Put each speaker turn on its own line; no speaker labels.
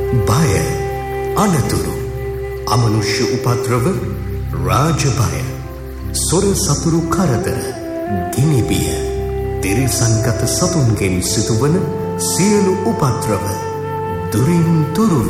බය, අනතුරු, අමනුෂ්‍ය උපද්‍රව, රාජභය, සොර සතුරු කරදර, ගිනිබිය, තිරිසන්ගත සතුන්ගෙන් සිදුවන සියලු උපද්‍රව දුරින් දුර